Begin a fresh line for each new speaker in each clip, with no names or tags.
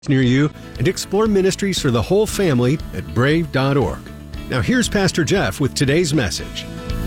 near you and explore ministries for the whole family at brave.org. Now here's Pastor Jeff with today's message.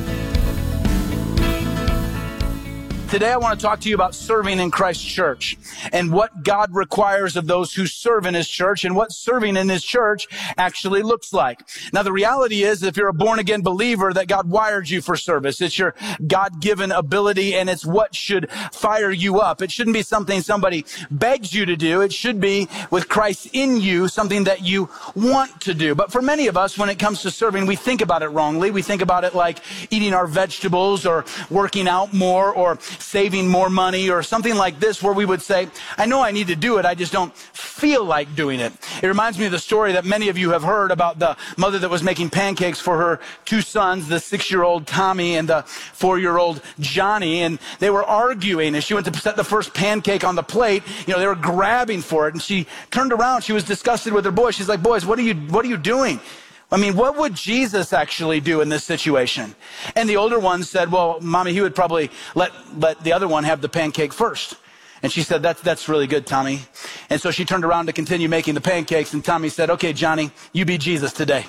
Today I want to talk to you about serving in Christ's church and what God requires of those who serve in His church and what serving in His church actually looks like. Now the reality is, if you're a born-again believer, that God wired you for service. It's your God-given ability, and it's what should fire you up. It shouldn't be something somebody begs you to do. It should be, with Christ in you, something that you want to do. But for many of us, when it comes to serving, we think about it wrongly. We think about it like eating our vegetables or working out more or saving more money or something like this, where we would say, I know I need to do it, I just don't feel like doing it. It reminds me of the story that many of you have heard about the mother that was making pancakes for her two sons, the 6-year-old Tommy and the 4-year-old Johnny, and they were arguing. As she went to set the first pancake on the plate, they were grabbing for it, and she turned around, she was disgusted with her boys. She's like, boys, what are you doing? I mean, what would Jesus actually do in this situation? And the older one said, well, Mommy, he would probably let the other one have the pancake first. And she said, that's really good, Tommy. And so she turned around to continue making the pancakes, and Tommy said, okay, Johnny, you be Jesus today.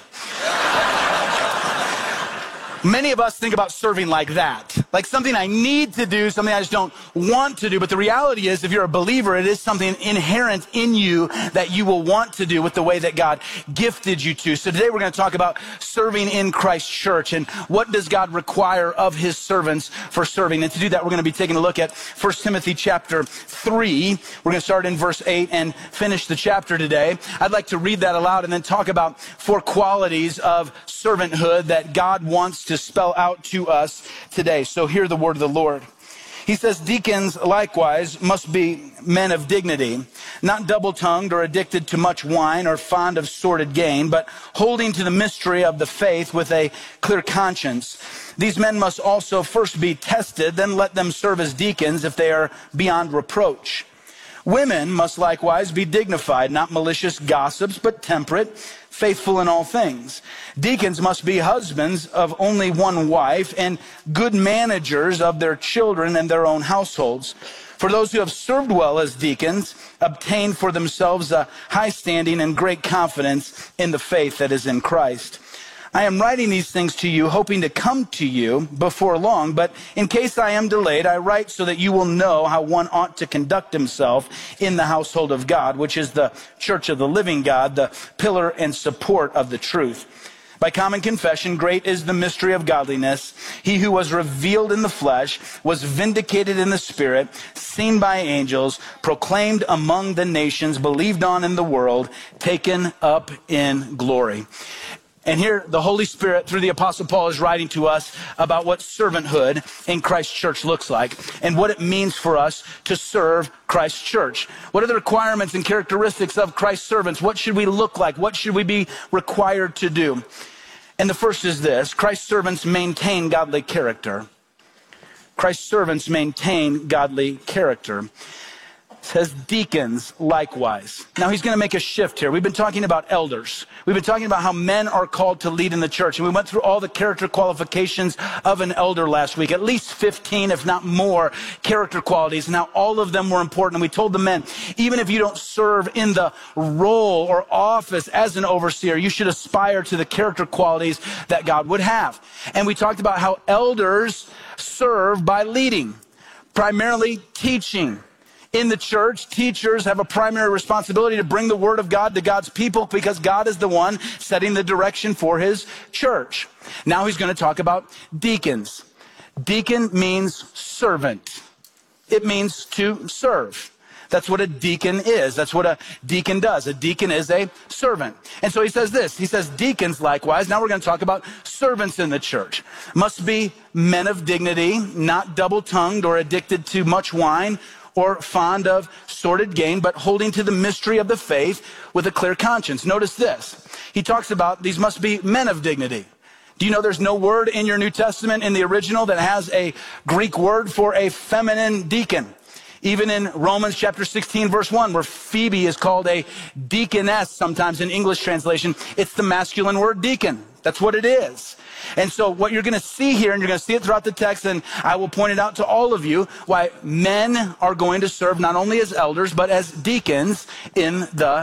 Many of us think about serving like that, like something I need to do, something I just don't want to do. But the reality is, if you're a believer, it is something inherent in you that you will want to do with the way that God gifted you to. So today we're going to talk about serving in Christ's church and what does God require of His servants for serving. And to do that, we're going to be taking a look at 1 Timothy chapter 3. We're going to start in verse 8 and finish the chapter today. I'd like to read that aloud and then talk about 4 qualities of servanthood that God wants to spell out to us today. So hear the word of the Lord. He says, deacons likewise must be men of dignity, not double-tongued or addicted to much wine or fond of sordid gain, but holding to the mystery of the faith with a clear conscience. These men must also first be tested, then let them serve as deacons if they are beyond reproach. Women must likewise be dignified, not malicious gossips, but temperate, faithful in all things. Deacons must be husbands of only one wife and good managers of their children and their own households. For those who have served well as deacons obtain for themselves a high standing and great confidence in the faith that is in Christ. I am writing these things to you, hoping to come to you before long, but in case I am delayed, I write so that you will know how one ought to conduct himself in the household of God, which is the church of the living God, the pillar and support of the truth. By common confession, great is the mystery of godliness. He who was revealed in the flesh was vindicated in the spirit, seen by angels, proclaimed among the nations, believed on in the world, taken up in glory. And here, the Holy Spirit, through the Apostle Paul, is writing to us about what servanthood in Christ's church looks like and what it means for us to serve Christ's church. What are the requirements and characteristics of Christ's servants? What should we look like? What should we be required to do? And the first is this: Christ's servants maintain godly character. Christ's servants maintain godly character. Says deacons likewise. Now he's going to make a shift here. We've been talking about elders. We've been talking about how men are called to lead in the church. And we went through all the character qualifications of an elder last week, at least 15, if not more, character qualities. Now all of them were important. And we told the men, even if you don't serve in the role or office as an overseer, you should aspire to the character qualities that God would have. And we talked about how elders serve by leading, primarily teaching. In the church, teachers have a primary responsibility to bring the word of God to God's people because God is the one setting the direction for His church. Now he's going to talk about deacons. Deacon means servant. It means to serve. That's what a deacon is. That's what a deacon does. A deacon is a servant. And so he says this. He says deacons likewise. Now we're going to talk about servants in the church. Must be men of dignity, not double-tongued or addicted to much wine or fond of sordid gain, but holding to the mystery of the faith with a clear conscience. Notice this. He talks about these must be men of dignity. Do you know there's no word in your New Testament in the original that has a Greek word for a feminine deacon? Even in Romans chapter 16, verse 1, where Phoebe is called a deaconess sometimes in English translation, it's the masculine word deacon. That's what it is. And so what you're going to see here, and you're going to see it throughout the text, and I will point it out to all of you, why men are going to serve not only as elders, but as deacons in the